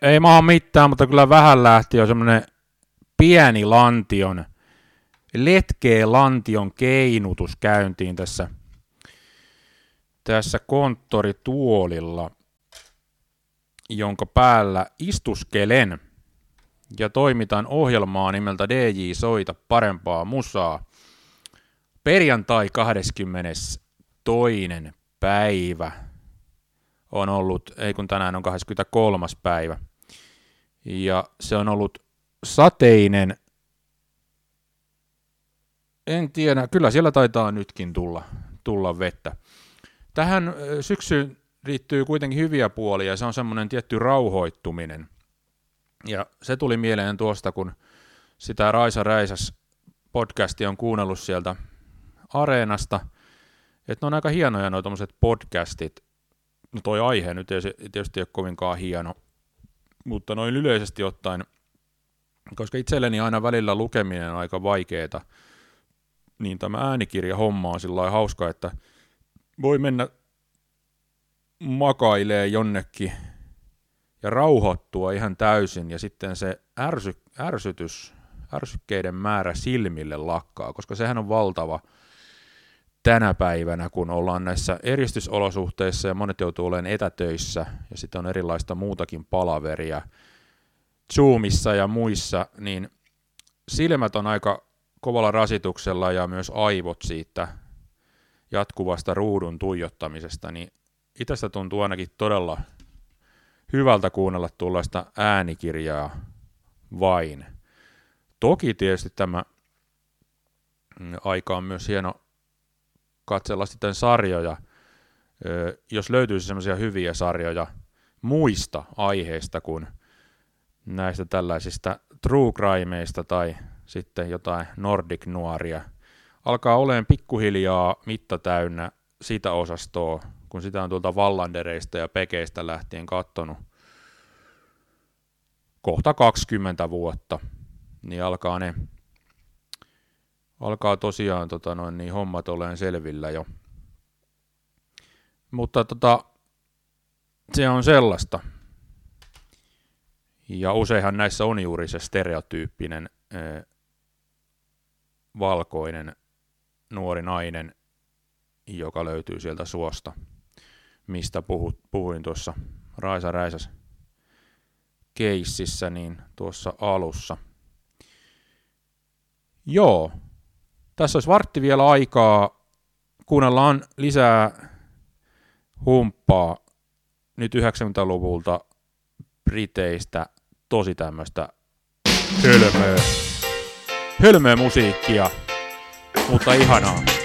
Ei maha mitään, mutta kyllä vähän lähti jo semmonen pieni letkeä lantion keinutus käyntiin tässä konttorituolilla, jonka päällä istuskelen ja toimitan ohjelmaa nimeltä DJ Soita parempaa musaa. Perjantai 22. päivä on ollut, ei kun tänään on 23. päivä, ja se on ollut sateinen. En tiedä, kyllä siellä taitaa nytkin tulla vettä. Tähän syksyyn liittyy kuitenkin hyviä puolia, ja se on semmoinen tietty rauhoittuminen. Ja se tuli mieleen tuosta, kun sitä Raisa Räisäs podcastia on kuunnellut sieltä Areenasta, että ne on aika hienoja nuo tommoset podcastit. No toi aihe nyt ei tietysti ole kovinkaan hieno, mutta noin yleisesti ottaen, koska itselleni aina välillä lukeminen on aika vaikeeta, niin tämä äänikirjahomma on sillä lailla hauska, että voi mennä makailee jonnekin ja rauhoittua ihan täysin, ja sitten se ärsykkeiden määrä silmille lakkaa, koska sehän on valtava tänä päivänä, kun ollaan näissä eristysolosuhteissa ja monet joutuu olemaan etätöissä, ja sitten on erilaista muutakin palaveria Zoomissa ja muissa, niin silmät on aika kovalla rasituksella ja myös aivot siitä jatkuvasta ruudun tuijottamisesta, niin itsestä tuntuu ainakin todella hyvältä kuunnella tuollaista äänikirjaa vain. Toki tietysti tämä aika on myös hieno katsella sitten sarjoja, jos löytyisi semmoisia hyviä sarjoja muista aiheista kuin näistä tällaisista true crimeista tai sitten jotain Nordic noiria. Alkaa olemaan pikkuhiljaa mitta täynnä sitä osastoa, kun sitä on tuolta Wallandereista ja Pekeistä lähtien katsonut kohta 20 vuotta, niin alkaa tosiaan niin hommat oleen selvillä jo. Mutta se on sellaista. Ja useinhan näissä on juuri se stereotyyppinen valkoinen nuori nainen, joka löytyy sieltä suosta, mistä puhuin tuossa Raisa Räisäs keississä niin tuossa alussa. Joo, tässä olisi vartti vielä aikaa. Kuunnellaan lisää humppaa nyt 90-luvulta Briteistä, tosi tämmöistä hölmöä musiikkia, mutta ihanaa.